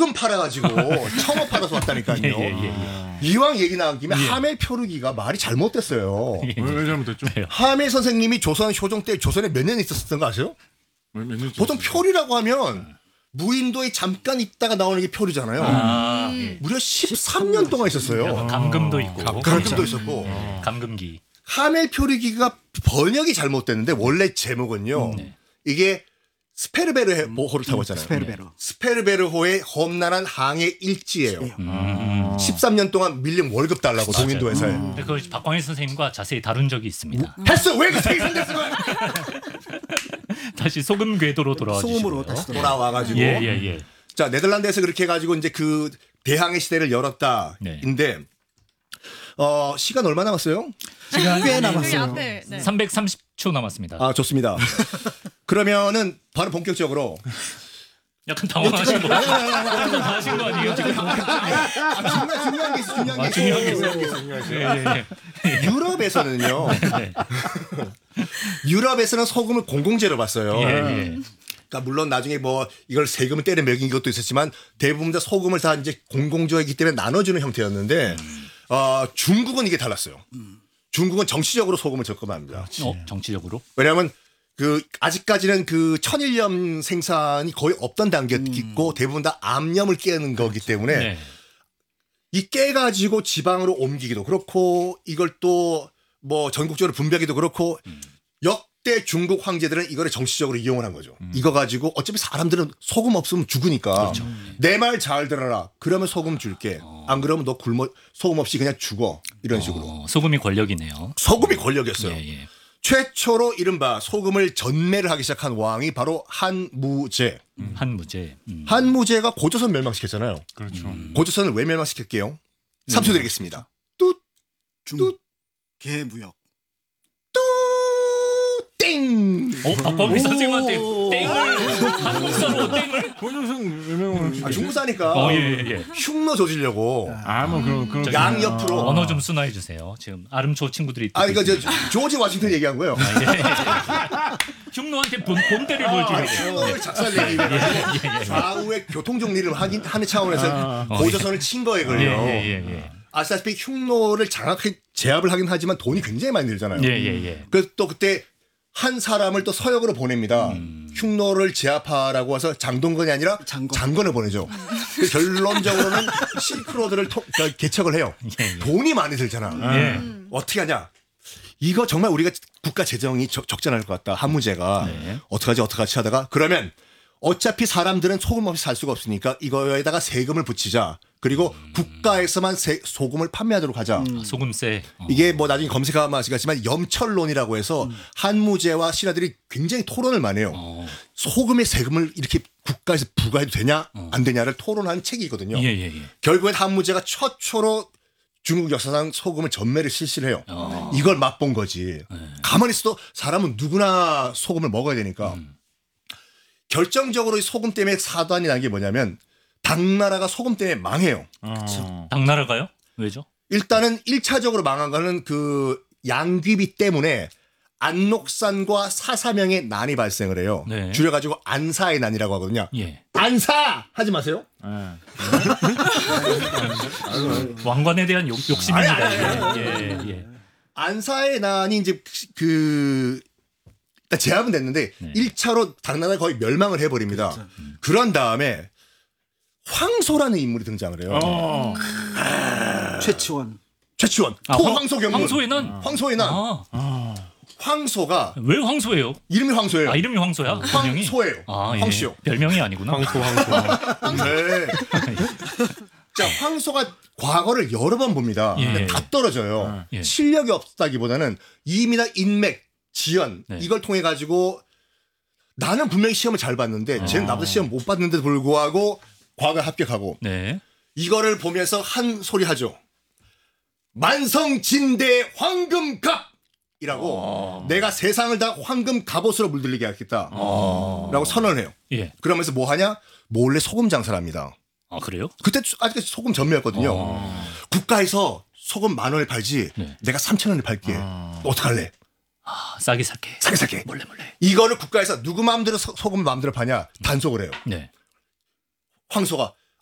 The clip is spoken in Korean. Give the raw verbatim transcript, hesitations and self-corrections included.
소금 팔아가지고 청어 팔아서 왔다니까요. 예, 예, 예, 예. 이왕 얘기 나온 김에 예. 하멜 표류기가 말이 잘못됐어요. 예, 왜, 왜 잘못됐죠? 하멜 선생님이 조선 효종 때 조선에 몇 년 있었던 거 아세요? 몇, 몇 년 보통 표류라고 하면 무인도에 잠깐 있다가 나오는 게 표류잖아요. 아, 예. 무려 십삼 년 동안 있었어요. 감금도 있고. 감금도 있었고. 예, 감금기. 하멜 표류기가 번역이 잘못됐는데 원래 제목은요. 네. 이게 스페르베르호를 타고 있잖아요. 스페르베르. 스페르베르호의 험난한 항해 일지예요. 음. 십삼 년 동안 밀린 월급 달라고 맞아요. 동인도 회사에. 근데 그걸 박광일 선생님과 자세히 다룬 적이 있습니다. 했어. 왜 그렇게 생겼어? 다시 소금 궤도로 돌아와 소금으로 주시고요. 다시 돌아. 돌아와가지고. 예, 예, 예. 자 네덜란드에서 그렇게 해가지고 이제 그 대항해 시대를 네. 열었다인데 어 시간 얼마 남았어요? 시간 꽤 여기 남았어요. 앞에 네. 삼백삼십 초 남았습니다. 아 좋습니다. 그러면은 바로 본격적으로. 약간 당황하신 거 약간 당황하신 거 아니에요? 아, 중요한, 중요한 게 있어. 중요한 게 아, 있어. 중요한 게 있어요. 예, 예, 예. 유럽에서는요. 네. 유럽에서는 소금을 공공재로 봤어요. 예, 예. 그러니까 물론 나중에 뭐 이걸 세금을 때려 매긴 것도 있었지만 대부분 다 소금을 다 이제 공공재이기 때문에 나눠주는 형태였는데 어, 중국은 이게 달랐어요. 중국은 정치적으로 소금을 적금합니다. 어, 정치적으로? 왜냐하면 그 아직까지는 그 천일염 생산이 거의 없던 단계였고 음. 대부분 다 암염을 깨는 거기 때문에 네. 이 깨가지고 지방으로 옮기기도 그렇고 이걸 또 뭐 전국적으로 분배하기도 그렇고 음. 역대 중국 황제들은 이거를 정치적으로 이용을 한 거죠. 음. 이거 가지고 어차피 사람들은 소금 없으면 죽으니까 그렇죠. 내 말 잘 들어라. 그러면 소금 줄게. 어. 안 그러면 너 굶어 소금 없이 그냥 죽어. 이런 식으로. 어, 소금이 권력이네요. 소금이 권력이었어요. 예, 예. 최초로 이른바 소금을 전매를 하기 시작한 왕이 바로 한무제. 음, 한무제. 음. 한무제가 고조선 멸망시켰잖아요. 그렇죠. 음. 고조선을 왜 멸망시켰게요? 삼 초 드리겠습니다. 뚜, 뚜, 개무역. 뚜, 땡. 어, 박범희 선생님한테 땡을 한국사로 땡을. 고조선 유명한 아, 중국사니까 어, 예, 예, 예. 흉노 조지려고 아뭐 그런 그런 저기, 양 옆으로. 언어 좀 순화해 주세요. 지금 아름초 친구들이. 아, 듣고 이거 저 조지 워싱턴 얘기한 거예요. 흉노한테 본, 본때를 보여주려고. 흉노를 작살내기 위해 좌우의 교통 정리를 하긴 하는 차원에서 아. 고조선을 친 거에 예, 걸요. 예, 예, 예. 아시다시피 흉노를 장악해 제압을 하긴 하지만 돈이 굉장히 많이 들잖아요. 예, 예, 예. 그래서 또 그때 한 사람을 또 서역으로 보냅니다. 음. 흉노를 제압하라고 해서 장동건이 아니라 장건. 장건을 보내죠. 그래서 결론적으로는 실크로드를 토, 그러니까 개척을 해요. 예, 예. 돈이 많이 들잖아. 예. 어떻게 하냐. 이거 정말 우리가 국가 재정이 적, 적잖을 것 같다. 한무제가 네. 어떡하지 어떡하지 하다가 그러면 어차피 사람들은 소금 없이 살 수가 없으니까 이거에다가 세금을 붙이자. 그리고 음. 국가에서만 세, 소금을 판매하도록 하자. 아, 소금세. 어. 이게 뭐 나중에 검색하면 아시겠지만 염철론이라고 해서 음. 한무제와 신하들이 굉장히 토론을 많이 해요. 어. 소금의 세금을 이렇게 국가에서 부과해도 되냐 어. 안 되냐를 토론하는 책이거든요. 예, 예, 예. 결국엔 한무제가 최초로 중국 역사상 소금을 전매를 실시를 해요. 어. 이걸 맛본 거지. 가만히 있어도 사람은 누구나 소금을 먹어야 되니까. 음. 결정적으로 이 소금 때문에 사단이 난 게 뭐냐면 당나라가 소금 때문에 망해요. 어. 당나라가요? 왜죠? 일단은 일 차적으로 망한 거는 그 양귀비 때문에 안록산과 사사명의 난이 발생을 해요. 네. 줄여가지고 안사의 난이라고 하거든요. 예. 안사! 하지 마세요. 예. 왕관에 대한 욕, 욕심입니다. 예, 예, 예. 안사의 난이 이제 그 일단 제압은 됐는데 네. 일 차로 당나라가 거의 멸망을 해버립니다. 그렇죠. 그런 다음에 황소라는 인물이 등장을 해요. 어. 최치원. 최치원. 아, 토황소 경문. 황소의 난? 황소의 난. 아, 황소가 왜 황소예요? 이름이 황소예요. 아, 이름이 황소야? 별명이? 황소예요. 아, 예. 황씨요. 별명이 아니구나. 황소 황소. 네. 자, 황소가 과거를 여러 번 봅니다. 예. 근데 다 떨어져요. 예. 실력이 없다기보다는 이미나 인맥, 지연 네. 이걸 통해 가지고 나는 분명히 시험을 잘 봤는데 쟤는 나보다 시험 못 봤는데도 불구하고 과거에 합격하고 네. 이거를 보면서 한 소리 하죠. 만성진대 황금갑이라고 어. 내가 세상을 다 황금 갑옷으로 물들리게 하겠다. 어. 라고 선언을 해요. 예. 그러면서 뭐 하냐? 몰래 소금 장사를 합니다. 아, 그래요? 그때 아직까지 소금 전매였거든요. 어. 국가에서 소금 만 원에 팔지 네. 내가 삼천 원에 팔게. 어. 너 어떡할래? 아, 싸게 살게. 사게 사게. 몰래 몰래. 이거를 국가에서 누구 마음대로 소, 소금을 마음대로 파냐? 단속을 해요. 네. 황소가